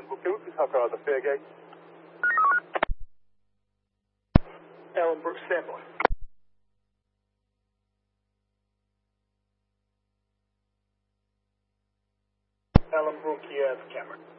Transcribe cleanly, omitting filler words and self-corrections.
Okay, please hop out of the fair gate. Allen Brooks, standby. Allen Brooks, you have camera.